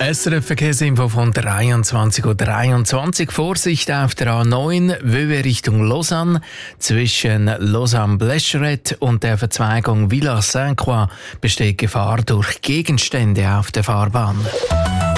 SRF Verkehrsinfo von 23:23 Uhr. Vorsicht auf der A9, Wöwe Richtung Lausanne. Zwischen Lausanne-Blescheret und der Verzweigung Villars-Sainte-Croix besteht Gefahr durch Gegenstände auf der Fahrbahn.